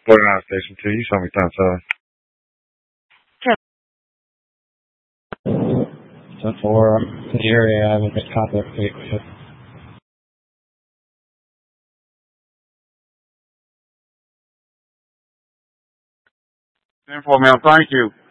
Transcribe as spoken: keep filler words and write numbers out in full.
forty-nine Station two, you show me time, so. ten four, to the area, I will make contact with ten four, ma'am, thank you.